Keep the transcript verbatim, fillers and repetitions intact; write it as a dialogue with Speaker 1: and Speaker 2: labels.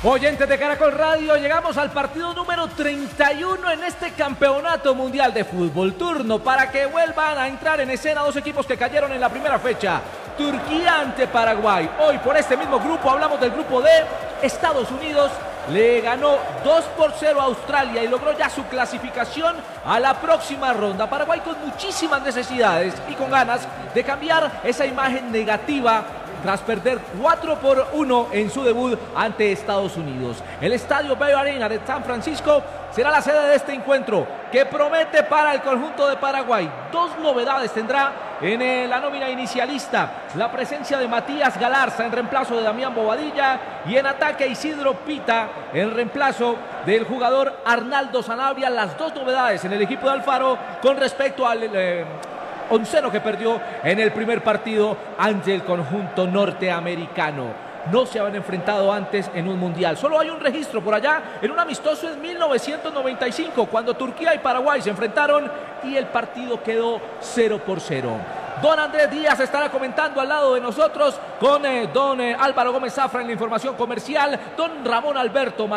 Speaker 1: Oyentes de Caracol Radio, llegamos al partido número treinta y uno en este campeonato mundial de fútbol. Turno para que vuelvan a entrar en escena dos equipos que cayeron en la primera fecha. Turquía ante Paraguay. Hoy por este mismo grupo hablamos del grupo D. Estados Unidos le ganó dos por cero a Australia y logró ya su clasificación a la próxima ronda. Paraguay con muchísimas necesidades y con ganas de cambiar esa imagen negativa tras perder cuatro por uno en su debut ante Estados Unidos. El estadio Bay Arena de San Francisco será la sede de este encuentro que promete para el conjunto de Paraguay. Dos novedades tendrá en la nómina inicialista: la presencia de Matías Galarza en reemplazo de Damián Bobadilla y en ataque Isidro Pita en reemplazo del jugador Arnaldo Sanabria. Las dos novedades en el equipo de Alfaro con respecto al eh, onceno que perdió en el primer partido ante el conjunto norteamericano. No se habían enfrentado antes en un mundial. Solo hay un registro por allá en un amistoso en mil novecientos noventa y cinco, cuando Turquía y Paraguay se enfrentaron y el partido quedó cero por cero. Don Andrés Díaz estará comentando al lado de nosotros con eh, don eh, Álvaro Gómez Zafra en la información comercial, don Ramón Alberto